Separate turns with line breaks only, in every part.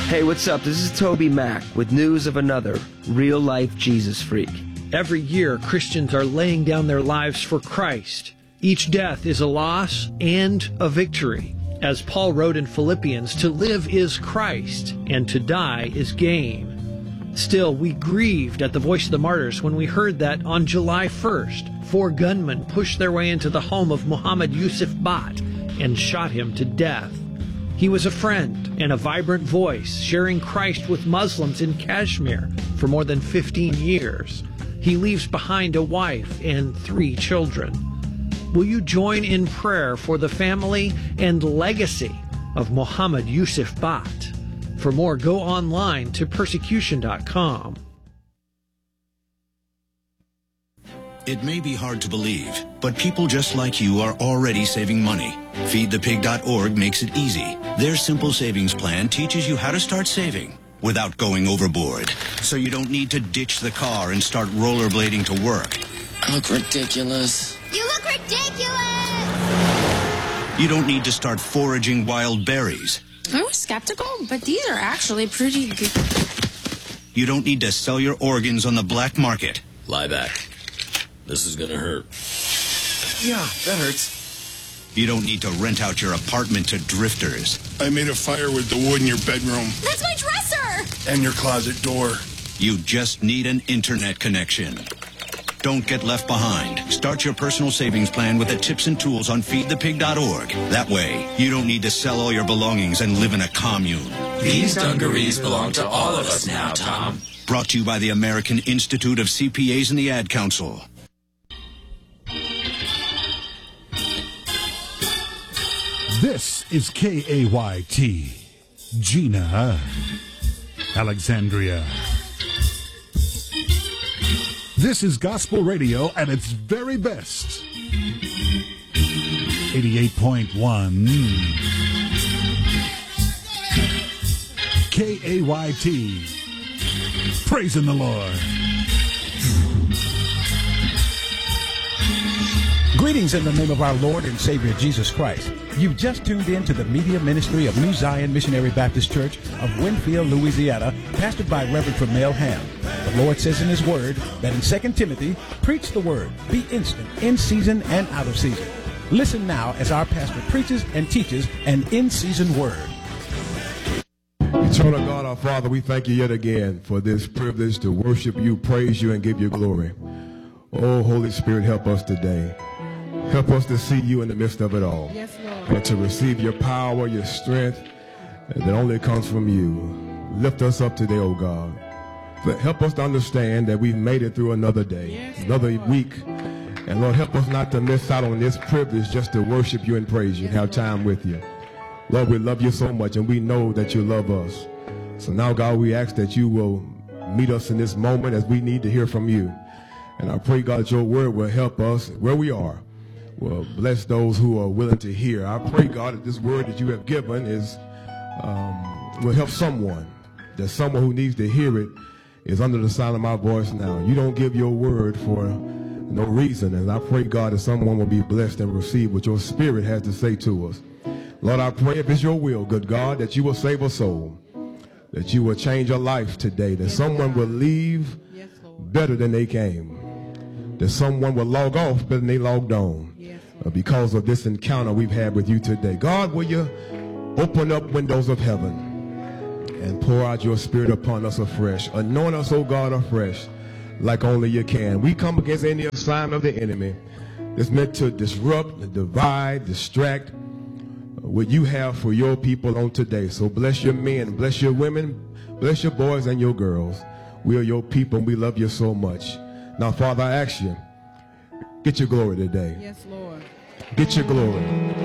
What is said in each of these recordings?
Hey, what's up? This is Toby Mack with news of another real-life Jesus freak.
Every year, Christians are laying down their lives for Christ. Each death is a loss and a victory. As Paul wrote in Philippians, to live is Christ, and to die is gain. Still, we grieved at the Voice of the Martyrs when we heard that on July 1st, 4 gunmen pushed their way into the home of Mohammed Yusuf Bhat and shot him to death. He was a friend and a vibrant voice, sharing Christ with Muslims in Kashmir for more than 15 years. He leaves behind a wife and 3 children. Will you join in prayer for the family and legacy of Mohammed Yusuf Bhat? For more, go online to persecution.com.
It may be hard to believe, but people just like you are already saving money. FeedThePig.org makes it easy. Their simple savings plan teaches you how to start saving without going overboard. So you don't need to ditch the car and start rollerblading to work.
I look ridiculous.
You look ridiculous!
You don't need to start foraging wild berries.
I was skeptical, but these are actually pretty good.
You don't need to sell your organs on the black market.
Lie back. This is gonna hurt.
Yeah, that hurts.
You don't need to rent out your apartment to drifters.
I made a fire with the wood in your bedroom.
That's my dresser!
And your closet door.
You just need an internet connection. Don't get left behind. Start your personal savings plan with the tips and tools on feedthepig.org. That way, you don't need to sell all your belongings and live in a commune.
These dungarees belong to all of us now, Tom.
Brought to you by the American Institute of CPAs and the Ad Council.
This is KAYT, Gina, Alexandria. This is gospel radio at its very best. 88.1 KAYT. Praising the Lord.
Greetings in the name of our Lord and Savior Jesus Christ. You've just tuned in to the media ministry of New Zion Missionary Baptist Church of Winfield, Louisiana, pastored by Reverend Tremel Ham. The Lord says in His Word that in 2 Timothy, preach the Word, be instant, in season and out of season. Listen now as our pastor preaches and teaches an in-season Word.
Eternal God, our Father, we thank you yet again for this privilege to worship you, praise you, and give you glory. Oh, Holy Spirit, help us today. Help us to see you in the midst of it all.
Yes, Lord.
And to receive your power, your strength that only comes from you. Lift us up today, oh God. But help us to understand that we've made it through another day,
yes,
another
Lord.
week. And Lord, help us not to miss out on this privilege just to worship you and praise you and have time with you. Lord, we love you so much, and we know that you love us. So now, God, we ask that you will meet us in this moment as we need to hear from you. And I pray, God, that your word will help us where we are. Well, bless those who are willing to hear. I pray, God, that this word that you have given will help someone, that someone who needs to hear it is under the sound of my voice now. You don't give your word for no reason. And I pray, God, that someone will be blessed and receive what your spirit has to say to us. Lord, I pray if it's your will, good God, that you will save a soul, that you will change a life today, that someone will leave better than they came, that someone will log off better than they logged on. Because of this encounter we've had with you today. God, will you open up windows of heaven and pour out your spirit upon us afresh. Anoint us, oh God, afresh like only you can. We come against any assignment of the enemy that's meant to disrupt, divide, distract what you have for your people on today. So bless your men, bless your women, bless your boys and your girls. We are your people and we love you so much. Now, Father, I ask you, get your glory today.
Yes, Lord.
Get your glory.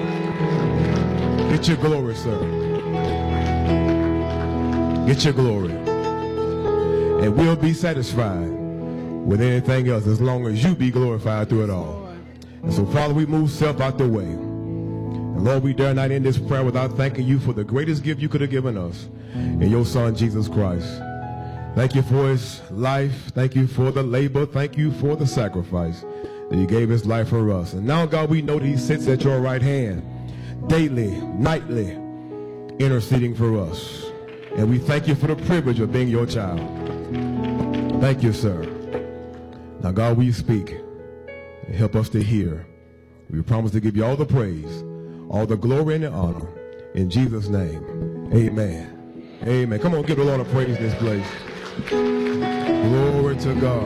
Get your glory, sir. Get your glory. And we'll be satisfied with anything else as long as you be glorified through it all. And so, Father, we move self out the way. And Lord, we dare not end this prayer without thanking you for the greatest gift you could have given us in your Son, Jesus Christ. Thank you for his life. Thank you for the labor. Thank you for the sacrifice that he gave his life for us. And now, God, we know that he sits at your right hand daily, nightly, interceding for us. And we thank you for the privilege of being your child. Thank you, sir. Now, God, will you speak and help us to hear? We promise to give you all the praise, all the glory and the honor. In Jesus' name, amen. Amen. Come on, give the Lord a praise in this place. Glory to God.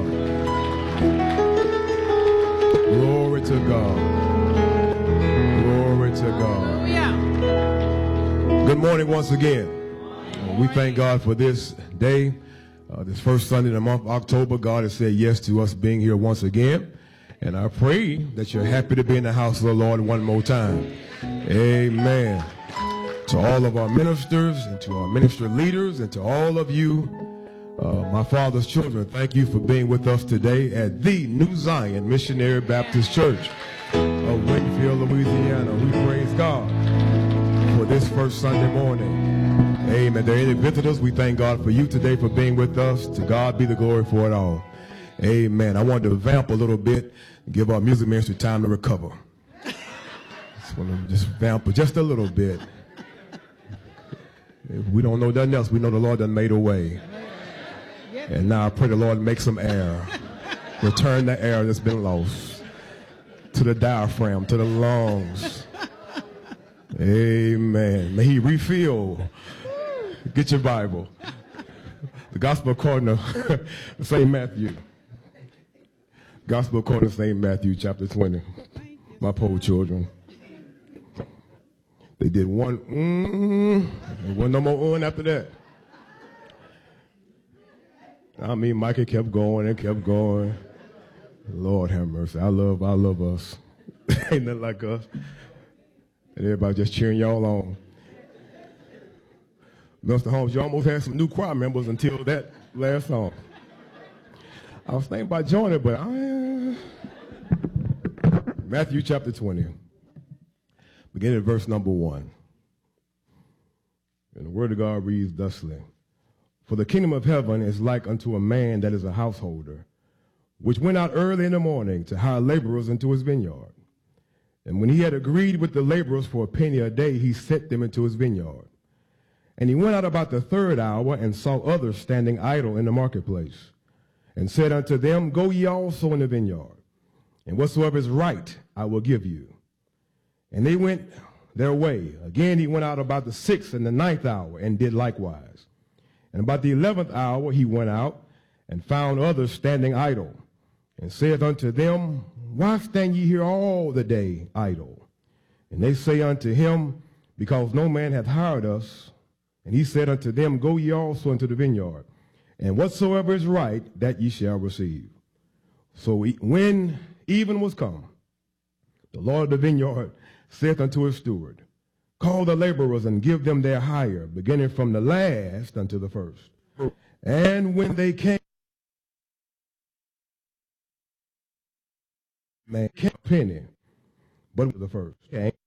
Glory to God. Glory to God. Good morning once again. We thank God for this day, this first Sunday in the month of October. God has said yes to us being here once again. And I pray that you're happy to be in the house of the Lord one more time. Amen. To all of our ministers and to our ministry leaders and to all of you, my father's children, thank you for being with us today at the New Zion Missionary Baptist Church of Winfield, Louisiana. We praise God for this first Sunday morning. Amen. There are any visitors, we thank God for you today for being with us. To God be the glory for it all. Amen. I wanted to vamp a little bit and give our music ministry time to recover. Just want to just vamp just a little bit. If we don't know nothing else, we know the Lord done made a way. And now I pray the Lord make some air. Return the air that's been lost to the diaphragm, to the lungs. Amen. May he refill. Get your Bible. The Gospel according to St. Matthew. Gospel according to St. Matthew, chapter 20. My poor children. They did one, there wasn't no more after that. I mean, Micah kept going and kept going. Lord have mercy. I love us. Ain't nothing like us. And everybody just cheering y'all on. Mr. Holmes, you almost had some new choir members until that last song. I was thinking about joining, but Matthew chapter 20. Beginning at verse number 1. And the word of God reads thusly. For the kingdom of heaven is like unto a man that is a householder, which went out early in the morning to hire laborers into his vineyard. And when he had agreed with the laborers for a penny a day, he set them into his vineyard. And he went out about the third hour and saw others standing idle in the marketplace, and said unto them, Go ye also in the vineyard, and whatsoever is right I will give you. And they went their way. Again he went out about the 6th and the 9th hour, and did likewise. And about the 11th hour he went out, and found others standing idle, and saith unto them, Why stand ye here all the day idle? And they say unto him, Because no man hath hired us. And he said unto them, Go ye also into the vineyard, and whatsoever is right, that ye shall receive. So when even was come, the Lord of the vineyard saith unto his steward, Call the laborers and give them their hire, beginning from the last unto the first. And when they came, man, a penny, but the first came,